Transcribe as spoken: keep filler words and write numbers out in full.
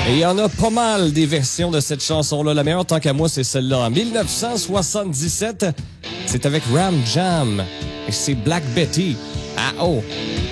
Et il y en a pas mal des versions de cette chanson-là. La meilleure, tant qu'à moi, c'est celle-là. En mille neuf cent soixante-dix-sept, c'est avec Ram Jam. Et c'est Black Betty. Ah oh!